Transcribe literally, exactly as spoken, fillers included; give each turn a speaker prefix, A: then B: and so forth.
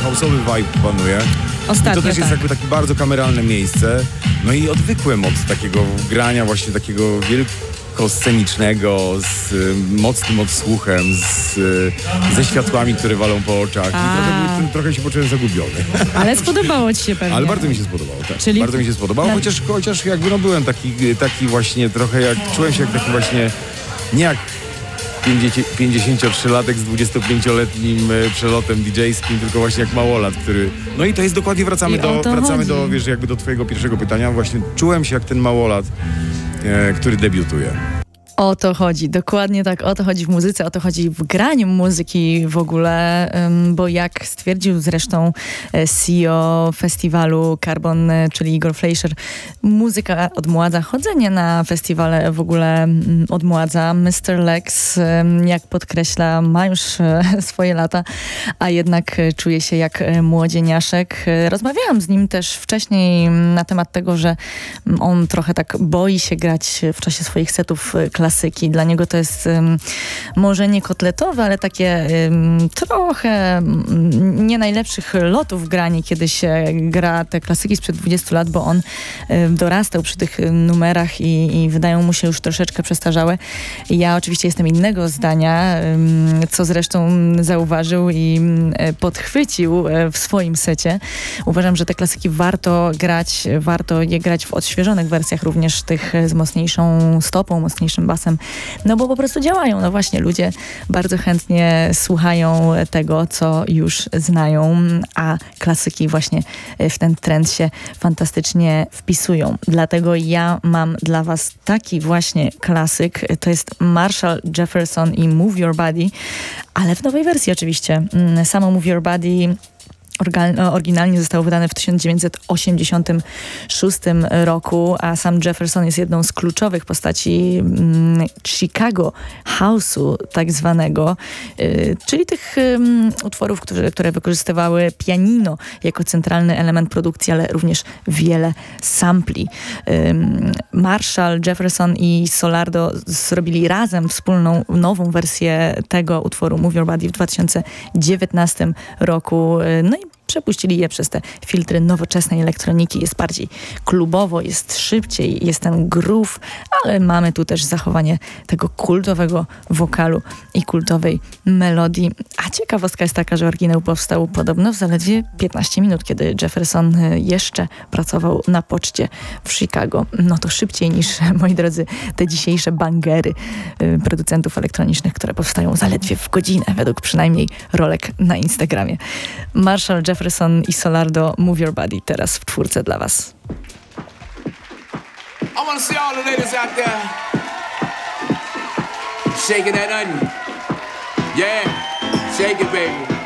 A: house'owy vibe panuje.
B: Ostatnio,
A: I to też jest
B: tak.
A: jakby takie bardzo kameralne miejsce. No i odwykłem od takiego grania właśnie takiego wielkoscenicznego, z y, mocnym odsłuchem, z, y, ze światłami, które walą po oczach. I trochę, trochę się poczułem zagubiony.
B: Ale spodobało ci się pewnie.
A: Ale bardzo mi się spodobało, tak.
B: Czyli...
A: Bardzo mi się spodobało,
B: Na...
A: chociaż, chociaż jakby no byłem taki, taki właśnie trochę jak, czułem się jak taki właśnie, nie jak pięćdziesięciotrzylatek z dwudziestopięcioletnim przelotem didżejskim, tylko właśnie jak małolat, który... No i to jest dokładnie, wracamy, do, wracamy do, wiesz, jakby do twojego pierwszego pytania. Właśnie czułem się jak ten małolat, e, który debiutuje.
B: O to chodzi, dokładnie tak, o to chodzi w muzyce, o to chodzi w graniu muzyki w ogóle, bo jak stwierdził zresztą C E O festiwalu Carbon, czyli Igor Fleischer, muzyka odmładza, chodzenie na festiwale w ogóle odmładza. mister Lex, jak podkreśla, ma już swoje lata, a jednak czuje się jak młodzieniaszek. Rozmawiałam z nim też wcześniej na temat tego, że on trochę tak boi się grać w czasie swoich setów klasyki. Dla niego to jest um, może nie kotletowe, ale takie um, trochę um, nie najlepszych lotów granie, kiedy się gra te klasyki sprzed dwudziestu lat, bo on um, dorastał przy tych um, numerach i, i wydają mu się już troszeczkę przestarzałe. Ja oczywiście jestem innego zdania, um, co zresztą zauważył i um, podchwycił um, w swoim secie. Uważam, że te klasyki warto grać, warto je grać w odświeżonych wersjach, również tych z mocniejszą stopą, mocniejszym basem. No bo po prostu działają. No właśnie, ludzie bardzo chętnie słuchają tego, co już znają, a klasyki właśnie w ten trend się fantastycznie wpisują. Dlatego ja mam dla was taki właśnie klasyk. To jest Marshall Jefferson i Move Your Body, ale w nowej wersji oczywiście. Samo Move Your Body oryginalnie zostało wydane w tysiąc dziewięćset osiemdziesiątym szóstym roku, a sam Jefferson jest jedną z kluczowych postaci mm, Chicago House'u tak zwanego, y, czyli tych y, utworów, które, które wykorzystywały pianino jako centralny element produkcji, ale również wiele sampli. Y, Marshall, Jefferson i Solardo zrobili razem wspólną, nową wersję tego utworu Move Your Body w dwa tysiące dziewiętnastym roku. Y, no i przepuścili je przez te filtry nowoczesnej elektroniki. Jest bardziej klubowo, jest szybciej, jest ten groove, ale mamy tu też zachowanie tego kultowego wokalu i kultowej melodii. A ciekawostka jest taka, że oryginał powstał podobno w zaledwie piętnaście minut, kiedy Jefferson jeszcze pracował na poczcie w Chicago. No to szybciej niż, moi drodzy, te dzisiejsze bangery producentów elektronicznych, które powstają zaledwie w godzinę, według przynajmniej rolek na Instagramie. Marshall Jefferson i Solardo, Move Your Body, teraz w czwórce dla was.
C: I wanna see all the ladies out there shaking that onion. Yeah, shake it, baby.